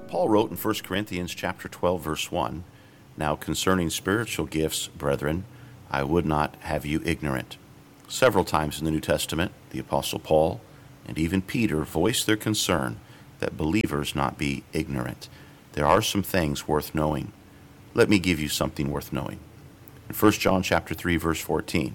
Paul wrote in 1 Corinthians chapter 12, verse 1, "Now concerning spiritual gifts, brethren, I would not have you ignorant." Several times in the New Testament, the Apostle Paul and even Peter voiced their concern that believers not be ignorant. There are some things worth knowing. Let me give you something worth knowing. In 1 John chapter 3, verse 14,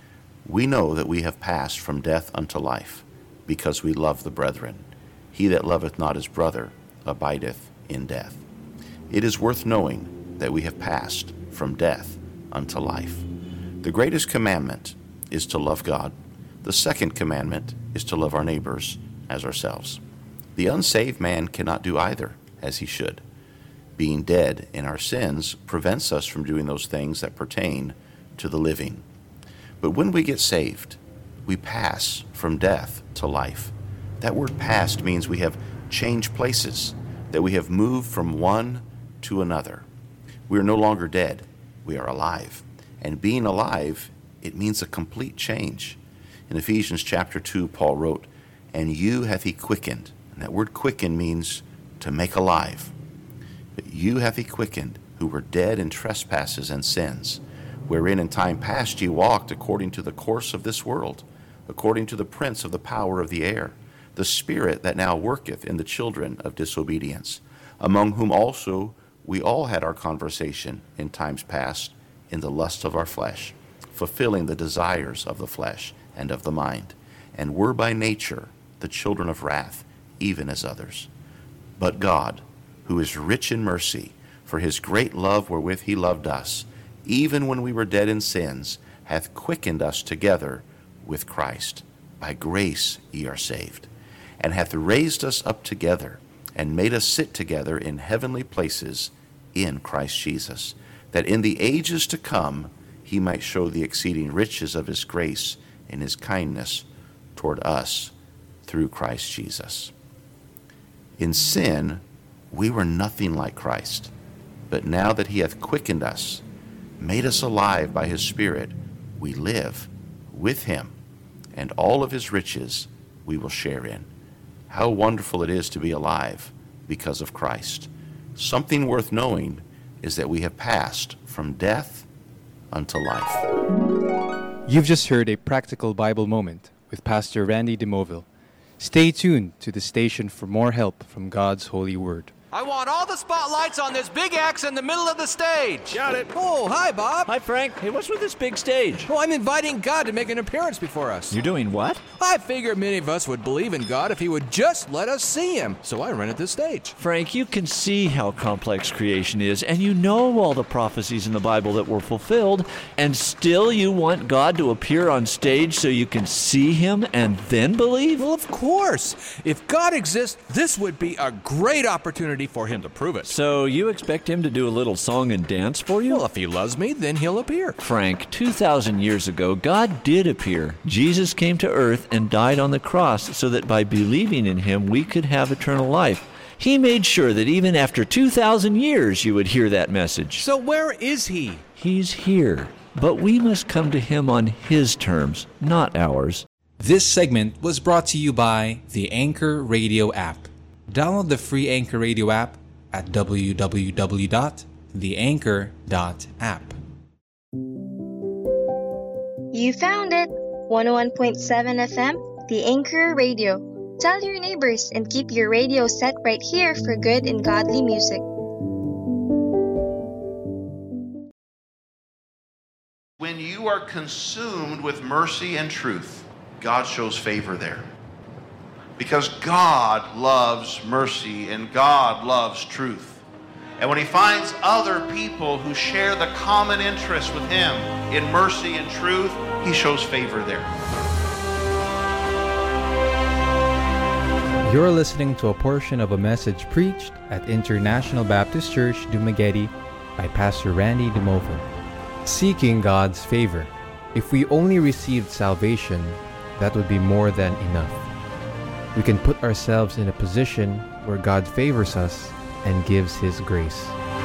"We know that we have passed from death unto life, because we love the brethren. He that loveth not his brother abideth in death." It is worth knowing that we have passed from death unto life. The greatest commandment is to love God. The second commandment is to love our neighbors as ourselves. The unsaved man cannot do either as he should. Being dead in our sins prevents us from doing those things that pertain to the living. But when we get saved, we pass from death to life. That word "passed" means we have changed places, that we have moved from one to another. We are no longer dead, we are alive. And being alive, it means a complete change. In Ephesians chapter 2, Paul wrote, "And you hath he quickened." And that word "quicken" means to make alive. "But you hath he quickened, who were dead in trespasses and sins, wherein in time past ye walked according to the course of this world, according to the prince of the power of the air, the spirit that now worketh in the children of disobedience, among whom also we all had our conversation in times past in the lust of our flesh, fulfilling the desires of the flesh and of the mind, and were by nature the children of wrath, even as others. But God, who is rich in mercy, for his great love wherewith he loved us, even when we were dead in sins, hath quickened us together with Christ. By grace ye are saved, and hath raised us up together, and made us sit together in heavenly places in Christ Jesus, that in the ages to come he might show the exceeding riches of his grace in his kindness toward us through Christ Jesus." In sin, we were nothing like Christ, but now that he hath quickened us, made us alive by his Spirit, we live with him, and all of his riches we will share in. How wonderful it is to be alive because of Christ. Something worth knowing is that we have passed from death unto life. You've just heard a practical Bible moment with Pastor Randy DeMoville. Stay tuned to the station for more help from God's holy word. I want all the spotlights on this big axe in the middle of the stage. Got it. Oh, hi, Bob. Hi, Frank. Hey, what's with this big stage? Oh, I'm inviting God to make an appearance before us. You're doing what? I figured many of us would believe in God if he would just let us see him. So I rented this stage. Frank, you can see how complex creation is, and you know all the prophecies in the Bible that were fulfilled, and still you want God to appear on stage so you can see him and then believe? Well, of course. If God exists, this would be a great opportunity for him to prove it. So you expect him to do a little song and dance for you? Well, if he loves me, then he'll appear. Frank, 2,000 years ago, God did appear. Jesus came to earth and died on the cross so that by believing in him, we could have eternal life. He made sure that even after 2,000 years, you would hear that message. So where is he? He's here, but we must come to him on his terms, not ours. This segment was brought to you by the Anchor Radio app. Download the free Anchor Radio app at www.theanchor.app. You found it! 101.7 FM, The Anchor Radio. Tell your neighbors and keep your radio set right here for good and godly music. When you are consumed with mercy and truth, God shows favor there. Because God loves mercy and God loves truth. And when he finds other people who share the common interest with him in mercy and truth, he shows favor there. You're listening to a portion of a message preached at International Baptist Church, Dumaguete by Pastor Randy DeMoville. Seeking God's favor. If we only received salvation, that would be more than enough. We can put ourselves in a position where God favors us and gives his grace.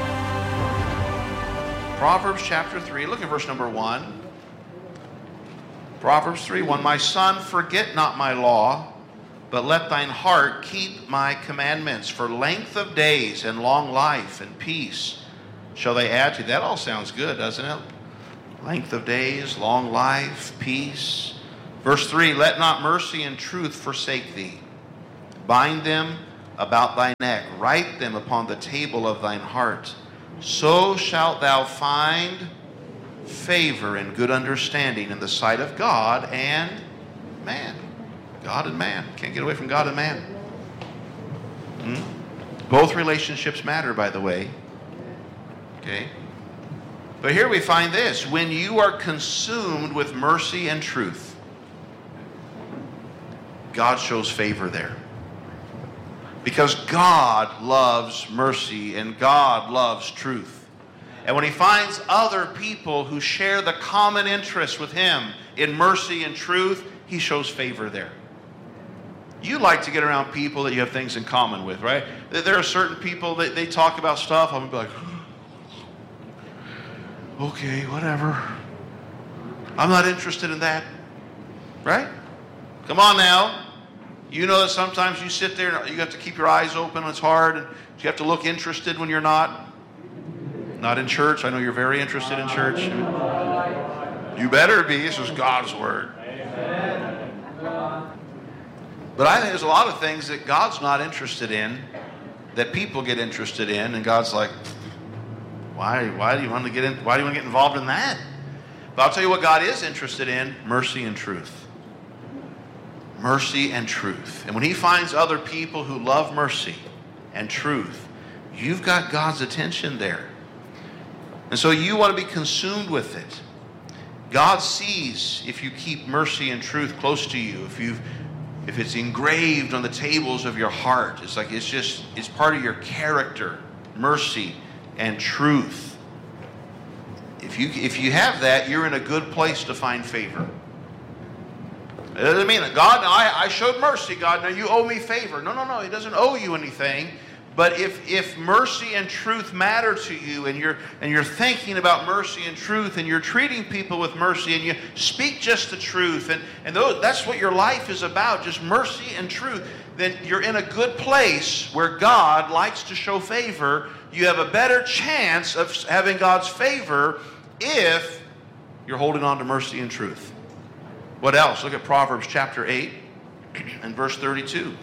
Proverbs chapter 3, look at verse number 1. Proverbs 3:1, "My son, forget not my law, But let thine heart keep my commandments, for length of days and long life and peace shall they add to thee. That all sounds good, doesn't it? Length of days, long life, peace. Verse 3, let not mercy and truth forsake thee. Bind them about thy neck, write them upon the table of thine heart. So shalt thou find favor and good understanding in the sight of God and man. God and man. Can't get away from God and man. Both relationships matter, by the way. Okay? But here we find this. When you are consumed with mercy and truth, God shows favor there. Because God loves mercy and God loves truth. And when he finds other people who share the common interest with him in mercy and truth, he shows favor there. You like to get around people that you have things in common with, right? There are certain people that they talk about stuff. I'm going to be like, okay, whatever. I'm not interested in that. Right? Come on now. You know that sometimes you sit there and you have to keep your eyes open and it's hard. And you have to look interested when you're not in church. I know you're very interested in church. You better be. This is God's word. But I think there's a lot of things that God's not interested in that people get interested in, and God's like, why do you want to get involved in that? But I'll tell you what God is interested in: mercy and truth. Mercy and truth. And when he finds other people who love mercy and truth, you've got God's attention there. And so you want to be consumed with it. God sees if you keep mercy and truth close to you, if it's engraved on the tables of your heart. It's part of your character, mercy and truth. If you have that, you're in a good place to find favor. It doesn't mean that God, now I showed mercy, God, now you owe me favor. No, he doesn't owe you anything. But if mercy and truth matter to you, and you're thinking about mercy and truth, and you're treating people with mercy, and you speak just the truth, and that's what your life is about, just mercy and truth, then you're in a good place where God likes to show favor. You have a better chance of having God's favor if you're holding on to mercy and truth. What else? Look at Proverbs chapter 8 and verse 32.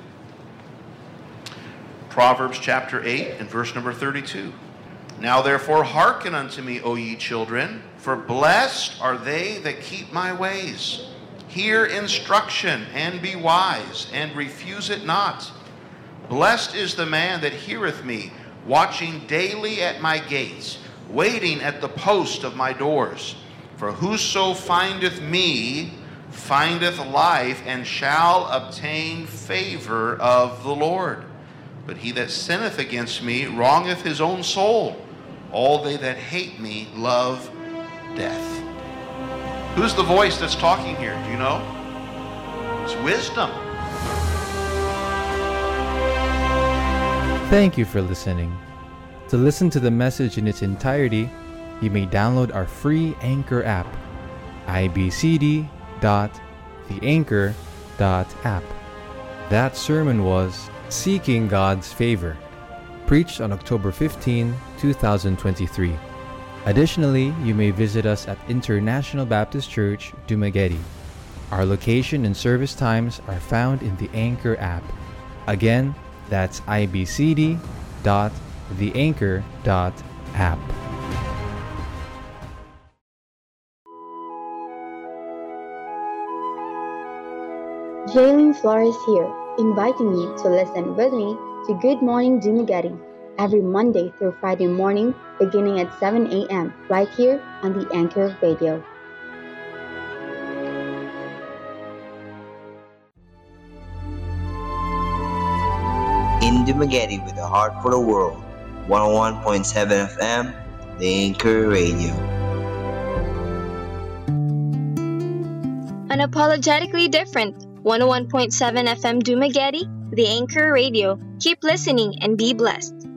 Proverbs chapter 8 and verse number 32. Now therefore hearken unto me, O ye children, for blessed are they that keep my ways. Hear instruction and be wise, and refuse it not. Blessed is the man that heareth me, watching daily at my gates, waiting at the post of my doors. For whoso findeth me findeth life, and shall obtain favor of the Lord. But he that sinneth against me wrongeth his own soul. All they that hate me love death. Who's the voice that's talking here? Do you know? It's wisdom. Thank you for listening. To listen to the message in its entirety, you may download our free Anchor app, ibcd.theanchor.app. That sermon was Seeking God's Favor, preached on October 15, 2023. Additionally, you may visit us at International Baptist Church, Dumaguete. Our location and service times are found in the Anchor app. Again, that's ibcd.theanchor.app. Jaylene Flores here, inviting you to listen with me to Good Morning Dumaguete every Monday through Friday morning beginning at 7 a.m. right here on the Anchor Radio. In Dumaguete with a heart for the world, 101.7 FM, the Anchor Radio. Unapologetically different, 101.7 FM Dumaguete, the Anchor Radio. Keep listening and be blessed.